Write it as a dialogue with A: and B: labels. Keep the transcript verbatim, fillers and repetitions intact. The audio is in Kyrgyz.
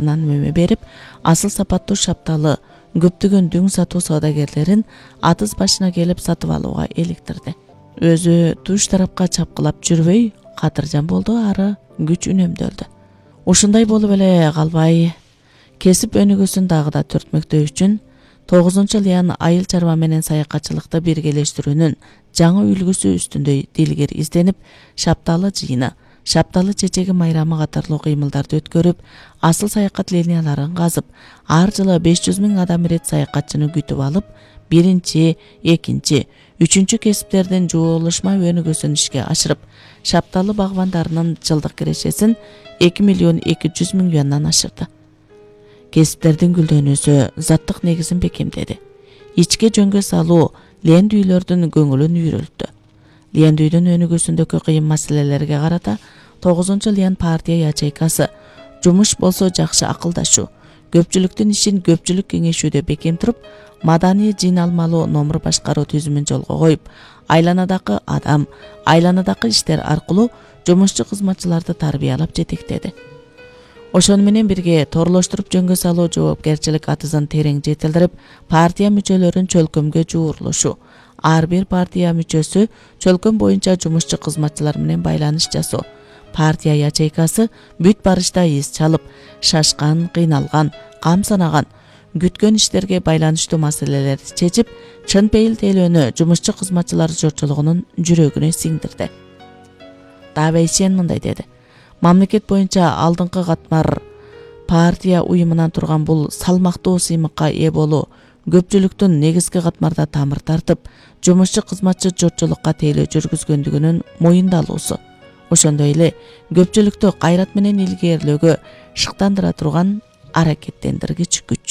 A: тарапынан мөмө берип, асыл сапаттуу шапталы көптөгөн дүң сатуу саудагерлерин атыз башына келип сатып алууга эликтирди. Өзү туш тарапка чапкылап жүрбөй, катыржан болду, ары күч үнөмдөлдү. Ушундай болуп эле калбай, кесип өнүгүүсүн дагы да төртмөктөө үчүн тогузунчу лиан айыл чарба менен саякатчылыкты биргелештирүүнүн жаңы үлгүсү үстүндө дилгер изденип, шапталы жыйыны, шапталы чечеги майрамы катарлуу кыймылдарды өткөрүп, асыл саякат линияларын казып, ар жылы беш жүз миң адам ирет саякатчыны күтүп алып, биринчи, экинчи, үчүнчү кесиптердин жуулушма өнүгүүсүн ишке ашырып, шапталы багбандарынын жылдык кирешесин эки миллион эки жүз миң юандан ашырды. Кесиптердин гүлдөнүүсү заттык негизин бекемдеди. Ичке жөнгө салуу лендүйлөрдүн көңүлүн үйрөлттү. Лендүйдүн өнүгүүсүндөгү кыйын маселелерге карата тогузунчу лиан партия ячейкасы жумуш болсо жакшы акылдашуу, көпчүлүктүн ишин көпчүлүк кеңешүүдө бекем туруп, маданий жыйналмалуу номур башкаруу түзүмүн жолго коюп, айланадагы адам, айланадагы иштер аркылуу жумушчу кызматчыларды тарбиялап жетектеди. Ошону менен бирге торлоштуруп жөнгө салуу жоопкерчилик атызын терең жетилдирип, партия мүчөлөрүн чөлкөмгө жуурлушу, ар бир партия мүчөсү чөлкөм боюнча жумушчу кызматчылар менен байланыш жасоо, партия ячейкасы бүт барышта из чалып, шашкан, кыйналган, кам санаган, күткөн иштерге байланыштуу маселелерди чечип, чын пейил тейлөөнү жумушчу кызматчылар жортчулугунун жүрөгүнө сиңдирди. Давейсен мындай деди: мамлекет боюнча алдыңкы катмар партия уюмунан турган бул салмактуу сыймыкка ээ болуу, көпчүлүктүн негизги катмарда тамыр тартып, жумушчу кызматчы жортчулукка тейлөө жүргүзгөндүгүнүн моюндалуусу. Ошондой эле көпчүлүктү кайрат менен илгээрлөөгө шыктандыра турган аракеттендиргич күч.